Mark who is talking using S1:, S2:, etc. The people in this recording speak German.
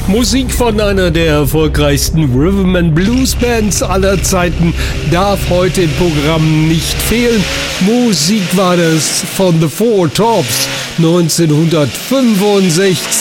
S1: Musik von einer der erfolgreichsten Rhythm and Blues Bands aller Zeiten darf heute im Programm nicht fehlen. Musik war das von The Four Tops 1965.